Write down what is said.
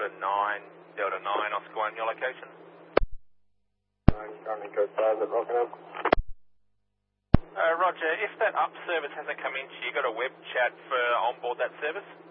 Delta 9, Oscar 1, your location? Currently code 5 at Rockingham. Roger, if that up service hasn't come in to you, got a web chat for onboard that service?